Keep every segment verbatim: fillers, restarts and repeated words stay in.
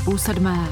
půl sedmé.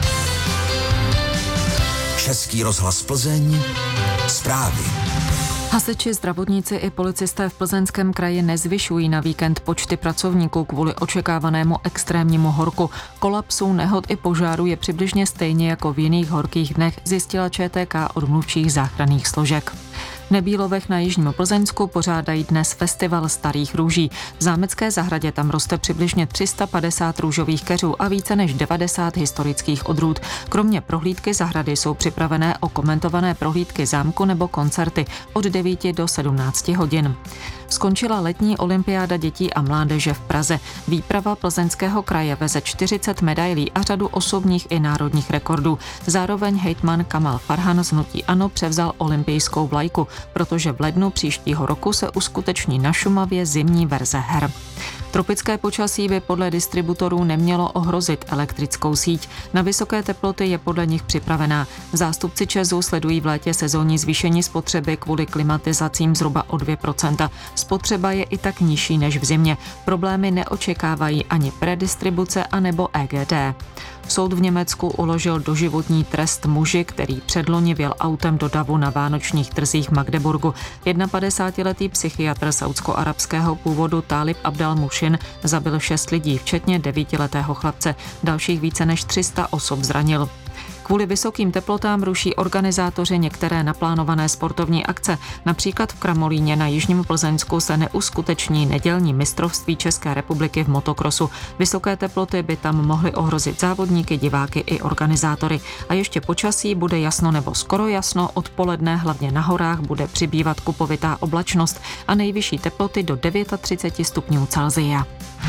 Český rozhlas Plzeň, zprávy. Hasiči, zdravotníci i policisté v Plzeňském kraji nezvyšují na víkend počty pracovníků kvůli očekávanému extrémnímu horku. Kolapsů, nehod i požáru je přibližně stejně jako v jiných horkých dnech, zjistila ČTK od mluvčích záchranných složek. V Nebílovech na jižním Plzeňsku pořádají dnes festival starých růží. V zámecké zahradě tam roste přibližně tři sta padesát růžových keřů a více než devadesát historických odrůd. Kromě prohlídky zahrady jsou připravené okomentované prohlídky zámku nebo koncerty od devíti do sedmnácti hodin. Skončila letní olympiáda dětí a mládeže v Praze. Výprava Plzeňského kraje veze čtyřicet medailí a řadu osobních i národních rekordů. Zároveň hejtman Kamal Farhan z hnutí ANO převzal olympijskou vlajku, protože v lednu příštího roku se uskuteční na Šumavě zimní verze her. Tropické počasí by podle distributorů nemělo ohrozit elektrickou síť. Na vysoké teploty je podle nich připravená. Zástupci ČEZu sledují v létě sezónní zvýšení spotřeby kvůli klimatizacím zhruba o dvě procenta. Spotřeba je i tak nižší než v zimě. Problémy neočekávají ani predistribuce anebo E G D. Soud v Německu uložil doživotní trest muži, který předloni vjel autem do davu na vánočních trzích v Magdeburgu. padesátiletý psychiatr saúdsko-arabského původu Talib Abdel Mušin zabil šest lidí, včetně devítiletého chlapce. Dalších více než tři sta osob zranil. Kvůli vysokým teplotám ruší organizátoři některé naplánované sportovní akce. Například v Kramolíně na jižním Plzeňsku se neuskuteční nedělní mistrovství České republiky v motokrosu. Vysoké teploty by tam mohly ohrozit závodníky, diváky i organizátory. A ještě počasí, bude jasno nebo skoro jasno, odpoledne hlavně na horách bude přibývat kupovitá oblačnost a nejvyšší teploty do třicet devět stupňů Celsia.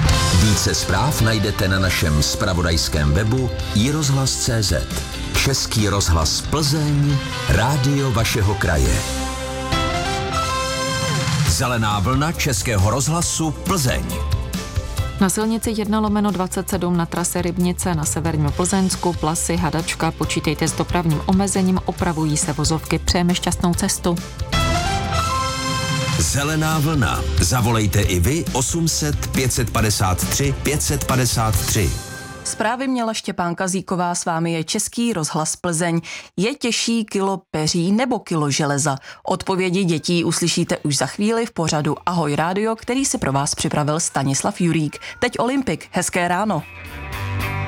Více zpráv najdete na našem zpravodajském webu i rozhlas tečka cé zet. Český rozhlas Plzeň, rádio vašeho kraje. Zelená vlna Českého rozhlasu Plzeň. Na silnici jedna lomeno dvacet sedm na trase Rybnice na severním Plzeňsku, Plasy, Hadačka, počítejte s dopravním omezením, opravují se vozovky, přejeme šťastnou cestu. Zelená vlna. Zavolejte i vy osm set pět padesát tři pět padesát tři. Zprávy měla Štěpán Kazíková, s vámi je Český rozhlas Plzeň. Je těžší kilo peří nebo kilo železa? Odpovědi dětí uslyšíte už za chvíli v pořadu Ahoj rádio, který si pro vás připravil Stanislav Jurík. Teď Olympik, hezké ráno.